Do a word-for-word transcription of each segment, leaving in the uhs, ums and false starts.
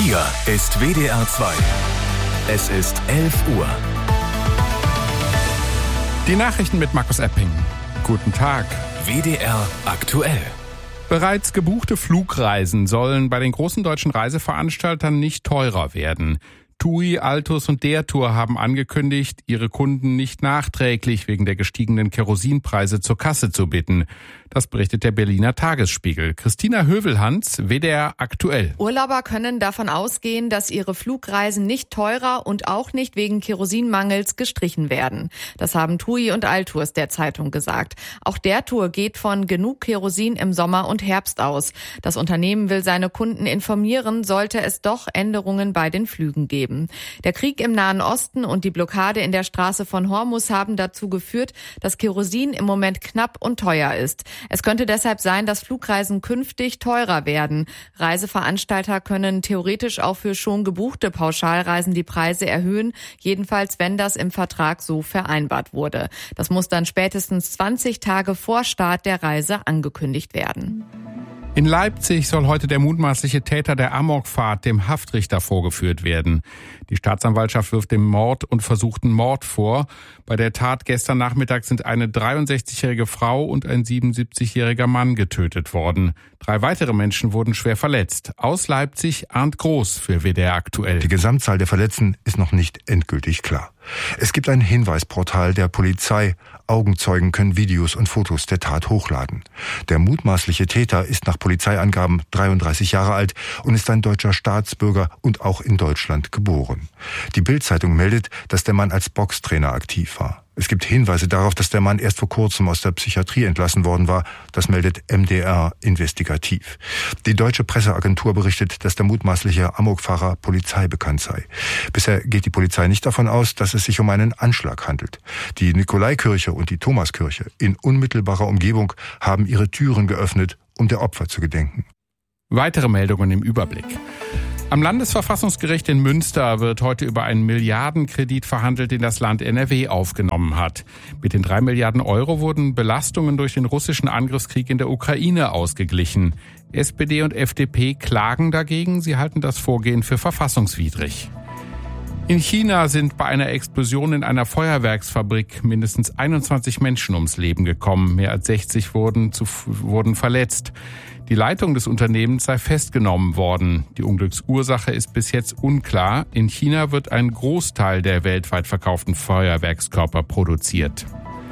Hier ist W D R zwei. Es ist elf Uhr. Die Nachrichten mit Markus Epping. Guten Tag. W D R aktuell. Bereits gebuchte Flugreisen sollen bei den großen deutschen Reiseveranstaltern nicht teurer werden. TUI, Altus und der Tour haben angekündigt, ihre Kunden nicht nachträglich wegen der gestiegenen Kerosinpreise zur Kasse zu bitten. Das berichtet der Berliner Tagesspiegel. Christina Hövelhans, W D R aktuell. Urlauber können davon ausgehen, dass ihre Flugreisen nicht teurer und auch nicht wegen Kerosinmangels gestrichen werden. Das haben TUI und Altus der Zeitung gesagt. Auch der Tour geht von genug Kerosin im Sommer und Herbst aus. Das Unternehmen will seine Kunden informieren, sollte es doch Änderungen bei den Flügen geben. Der Krieg im Nahen Osten und die Blockade in der Straße von Hormuz haben dazu geführt, dass Kerosin im Moment knapp und teuer ist. Es könnte deshalb sein, dass Flugreisen künftig teurer werden. Reiseveranstalter können theoretisch auch für schon gebuchte Pauschalreisen die Preise erhöhen, jedenfalls wenn das im Vertrag so vereinbart wurde. Das muss dann spätestens zwanzig Tage vor Start der Reise angekündigt werden. In Leipzig soll heute der mutmaßliche Täter der Amokfahrt dem Haftrichter vorgeführt werden. Die Staatsanwaltschaft wirft dem Mord und versuchten Mord vor. Bei der Tat gestern Nachmittag sind eine dreiundsechzigjährige Frau und ein siebenundsiebzigjähriger Mann getötet worden. Drei weitere Menschen wurden schwer verletzt. Aus Leipzig Arndt Groß für W D R aktuell. Die Gesamtzahl der Verletzten ist noch nicht endgültig klar. Es gibt ein Hinweisportal der Polizei. Augenzeugen können Videos und Fotos der Tat hochladen. Der mutmaßliche Täter ist nach Polizeiangaben dreiunddreißig Jahre alt und ist ein deutscher Staatsbürger und auch in Deutschland geboren. Die Bild-Zeitung meldet, dass der Mann als Boxtrainer aktiv war. Es gibt Hinweise darauf, dass der Mann erst vor kurzem aus der Psychiatrie entlassen worden war. Das meldet M D R investigativ. Die deutsche Presseagentur berichtet, dass der mutmaßliche Amokfahrer polizeibekannt sei. Bisher geht die Polizei nicht davon aus, dass es sich um einen Anschlag handelt. Die Nikolaikirche und die Thomaskirche in unmittelbarer Umgebung haben ihre Türen geöffnet, um der Opfer zu gedenken. Weitere Meldungen im Überblick. Am Landesverfassungsgericht in Münster wird heute über einen Milliardenkredit verhandelt, den das Land N R W aufgenommen hat. Mit den drei Milliarden Euro wurden Belastungen durch den russischen Angriffskrieg in der Ukraine ausgeglichen. S P D und F D P klagen dagegen. Sie halten das Vorgehen für verfassungswidrig. In China sind bei einer Explosion in einer Feuerwerksfabrik mindestens einundzwanzig Menschen ums Leben gekommen. Mehr als sechzig wurden, zu, wurden verletzt. Die Leitung des Unternehmens sei festgenommen worden. Die Unglücksursache ist bis jetzt unklar. In China wird ein Großteil der weltweit verkauften Feuerwerkskörper produziert.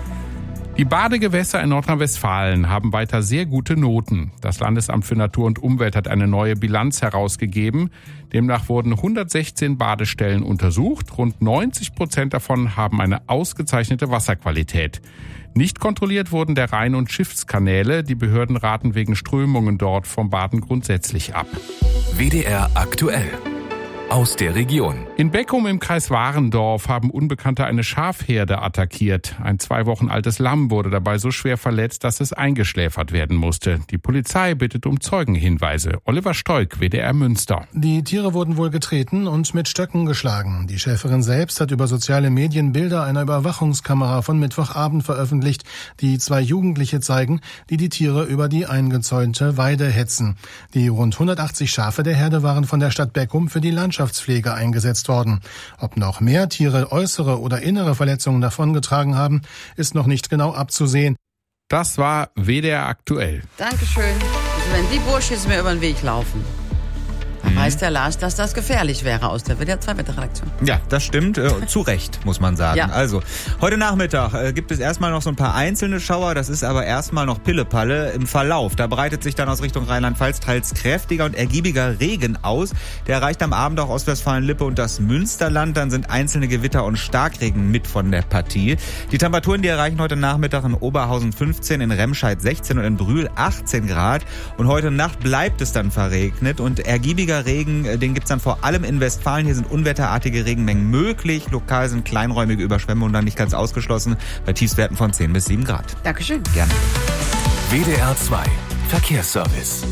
Die Badegewässer in Nordrhein-Westfalen haben weiter sehr gute Noten. Das Landesamt für Natur und Umwelt hat eine neue Bilanz herausgegeben. Demnach wurden hundertsechzehn Badestellen untersucht. Rund neunzig Prozent davon haben eine ausgezeichnete Wasserqualität. Nicht kontrolliert wurden der Rhein- und Schiffskanäle. Die Behörden raten wegen Strömungen dort vom Baden grundsätzlich ab. W D R aktuell. Aus der Region. In Beckum im Kreis Warendorf haben Unbekannte eine Schafherde attackiert. Ein zwei Wochen altes Lamm wurde dabei so schwer verletzt, dass es eingeschläfert werden musste. Die Polizei bittet um Zeugenhinweise. Oliver Stoik, W D R Münster. Die Tiere wurden wohl getreten und mit Stöcken geschlagen. Die Schäferin selbst hat über soziale Medien Bilder einer Überwachungskamera von Mittwochabend veröffentlicht, die zwei Jugendliche zeigen, die die Tiere über die eingezäunte Weide hetzen. Die rund hundertachtzig Schafe der Herde waren von der Stadt Beckum für die Landschaft Landschaftspflege eingesetzt worden. Ob noch mehr Tiere äußere oder innere Verletzungen davongetragen haben, ist noch nicht genau abzusehen. Das war W D R aktuell. Dankeschön. Also wenn die Bursche jetzt mir über den Weg laufen, dann weiß der Lars, dass das gefährlich wäre aus der W D R zwei Wetterredaktion. Ja, das stimmt. Äh, zu Recht, muss man sagen. Ja. Also, heute Nachmittag äh, gibt es erstmal noch so ein paar einzelne Schauer. Das ist aber erstmal noch Pillepalle im Verlauf. Da breitet sich dann aus Richtung Rheinland-Pfalz teils kräftiger und ergiebiger Regen aus. Der erreicht am Abend auch Ostwestfalen-Lippe und das Münsterland. Dann sind einzelne Gewitter und Starkregen mit von der Partie. Die Temperaturen, die erreichen heute Nachmittag in Oberhausen fünfzehn, in Remscheid sechzehn und in Brühl achtzehn Grad. Und heute Nacht bleibt es dann verregnet und ergiebiger Regen, den gibt's dann vor allem in Westfalen. Hier sind unwetterartige Regenmengen möglich. Lokal sind kleinräumige Überschwemmungen dann nicht ganz ausgeschlossen. Bei Tiefstwerten von zehn bis sieben Grad. Dankeschön. Gerne. W D R zwei Verkehrsservice.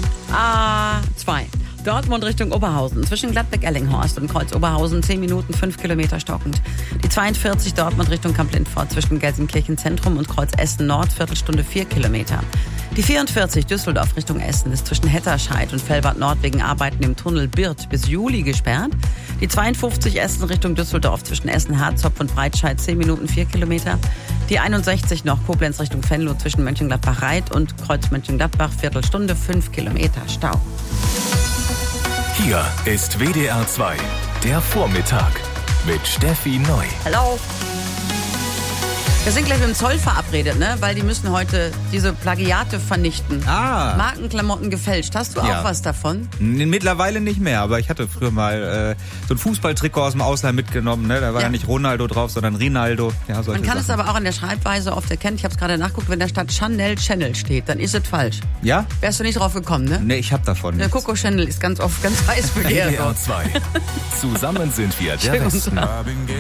A zwei. Dortmund Richtung Oberhausen. Zwischen Gladbeck-Ellinghorst und Kreuz Oberhausen zehn Minuten, fünf Kilometer stockend. Die zweiundvierzig Dortmund Richtung Kamp-Lindfort zwischen Gelsenkirchen Zentrum und Kreuz Essen Nord, Viertelstunde vier Kilometer. Die vierundvierzig Düsseldorf Richtung Essen ist zwischen Hetterscheid und Fellbad Nord wegen Arbeiten im Tunnel Birth bis Juli gesperrt. Die zweiundfünfzig Essen Richtung Düsseldorf zwischen Essen-Harzopf und Breitscheid zehn Minuten vier Kilometer. Die einundsechzig noch Koblenz Richtung Venlo zwischen Mönchengladbach-Reit und Kreuz Mönchengladbach Viertelstunde fünf Kilometer Stau. Hier ist W D R zwei, der Vormittag mit Steffi Neu. Hallo. Wir sind gleich mit dem Zoll verabredet, ne? Weil die müssen heute diese Plagiate vernichten. Ah. Markenklamotten gefälscht. Hast du auch Ja. was davon? Mittlerweile nicht mehr, aber ich hatte früher mal äh, so ein Fußballtrikot aus dem Ausland mitgenommen. Ne? Da war ja. Ja. nicht Ronaldo drauf, sondern Rinaldo. Ja, solche Man kann Sachen. es aber auch in der Schreibweise oft erkennen. Ich habe es gerade nachgeguckt, wenn da statt Chanel Channel steht, dann ist es falsch. Ja? Wärst du nicht drauf gekommen, ne? Nee, ich hab davon Der nichts. Coco Chanel ist ganz oft ganz heiß W begehrt. D R zwei. Zusammen sind wir der Schönen guten Westen. Tag.